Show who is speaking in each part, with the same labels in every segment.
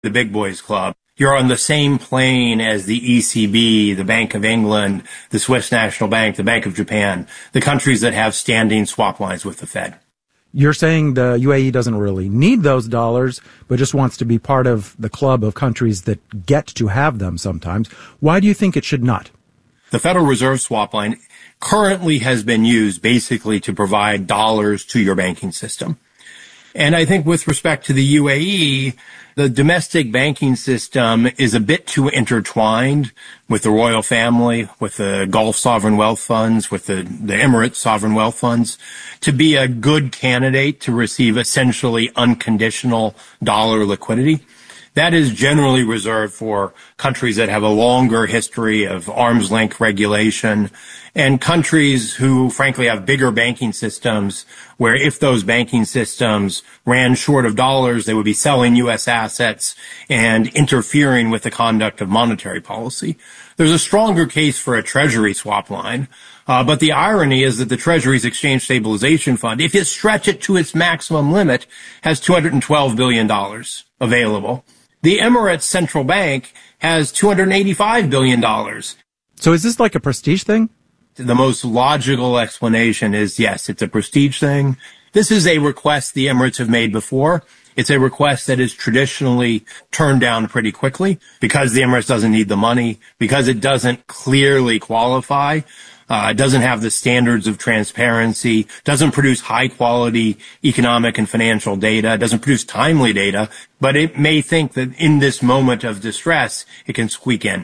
Speaker 1: the big boys club. You're on the same plane as the ECB, the Bank of England, the Swiss National Bank, the Bank of Japan, the countries that have standing swap lines with the Fed.
Speaker 2: You're saying the UAE doesn't really need those dollars, but just wants to be part of the club of countries that get to have them sometimes. Why do you think it should not?
Speaker 1: The Federal Reserve swap line currently has been used basically to provide dollars to your banking system. And I think with respect to the UAE, the domestic banking system is a bit too intertwined with the royal family, with the Gulf sovereign wealth funds, with the Emirates sovereign wealth funds, to be a good candidate to receive essentially unconditional dollar liquidity. That is generally reserved for countries that have a longer history of arm's length regulation and countries who, frankly, have bigger banking systems where if those banking systems ran short of dollars, they would be selling U.S. assets and interfering with the conduct of monetary policy. There's a stronger case for a Treasury swap line. But the irony is that the Treasury's Exchange Stabilization Fund, if you stretch it to its maximum limit, has $212 billion available. The Emirates Central Bank has $285 billion.
Speaker 2: So is this like a prestige thing?
Speaker 1: The most logical explanation is, yes, it's a prestige thing. This is a request the Emirates have made before. It's a request that is traditionally turned down pretty quickly because the Emirates doesn't need the money, because it doesn't clearly qualify. It doesn't have the standards of transparency, doesn't produce high-quality economic and financial data, doesn't produce timely data, but it may think that in this moment of distress, it can squeak in.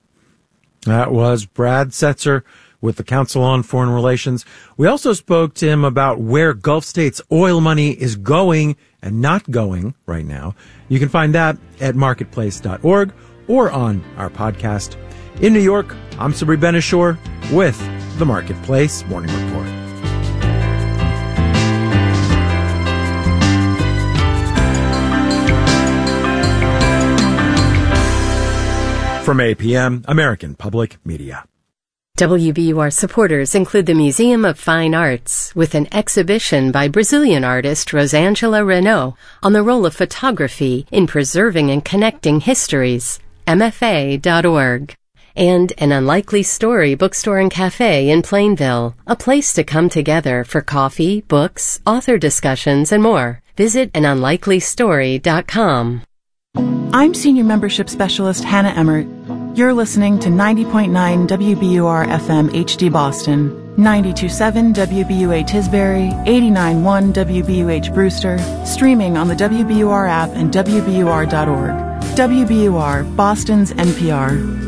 Speaker 2: That was Brad Setzer with the Council on Foreign Relations. We also spoke to him about where Gulf states' oil money is going and not going right now. You can find that at marketplace.org or on our podcast. In New York, I'm Sabri Ben-Achour with the Marketplace Morning Report. From APM, American Public Media.
Speaker 3: WBUR supporters include the Museum of Fine Arts, with an exhibition by Brazilian artist Rosângela Renault on the role of photography in preserving and connecting histories, MFA.org. And An Unlikely Story bookstore and cafe in Plainville, a place to come together for coffee, books, author discussions, and more. Visit anunlikelystory.com.
Speaker 4: I'm Senior Membership Specialist Hannah Emmert. You're listening to 90.9 WBUR FM HD Boston, 92.7 WBUA Tisbury, 89.1 WBUH Brewster, streaming on the WBUR app and WBUR.org. WBUR, Boston's NPR.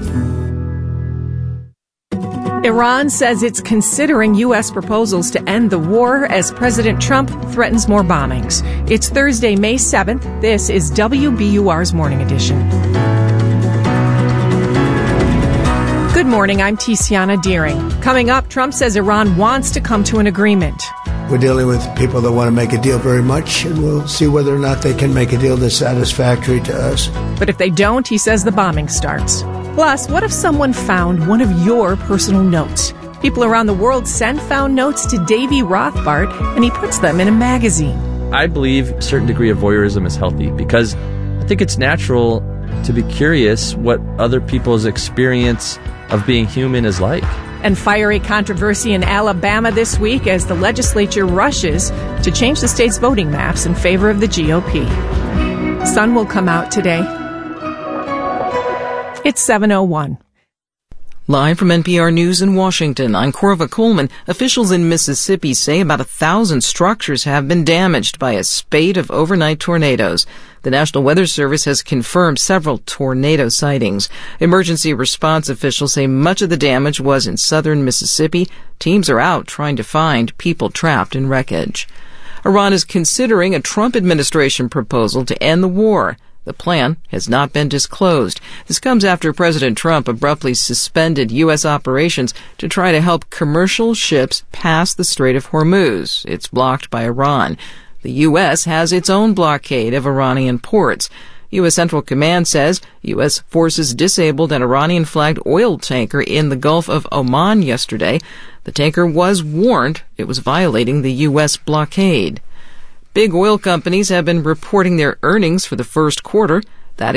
Speaker 5: Iran says it's considering U.S. proposals to end the war as President Trump threatens more bombings. It's Thursday, May 7th. This is WBUR's Morning Edition. Good morning, I'm Tiziana Deering. Coming up, Trump says Iran wants to come to an agreement.
Speaker 6: We're dealing with people that want to make a deal very much, and we'll see whether or not they can make a deal that's satisfactory to us.
Speaker 5: But if they don't, he says the bombing starts. Plus, what if someone found one of your personal notes? People around the world send found notes to Davey Rothbart, and he puts them in a magazine.
Speaker 7: I believe a certain degree of voyeurism is healthy because I think it's natural to be curious what other people's experience of being human is like.
Speaker 5: And fiery controversy in Alabama this week as the legislature rushes to change the state's voting maps in favor of the GOP. Sun will come out today. It's 7:01.
Speaker 8: Live from NPR News in Washington, I'm Corva Coleman. Officials in Mississippi say about 1,000 structures have been damaged by a spate of overnight tornadoes. The National Weather Service has confirmed several tornado sightings. Emergency response officials say much of the damage was in southern Mississippi. Teams are out trying to find people trapped in wreckage. Iran is considering a Trump administration proposal to end the war. The plan has not been disclosed. This comes after President Trump abruptly suspended U.S. operations to try to help commercial ships pass the Strait of Hormuz. It's blocked by Iran. The U.S. has its own blockade of Iranian ports. U.S. Central Command says U.S. forces disabled an Iranian-flagged oil tanker in the Gulf of Oman yesterday. The tanker was warned it was violating the U.S. blockade. Big oil companies have been reporting their earnings for the first quarter.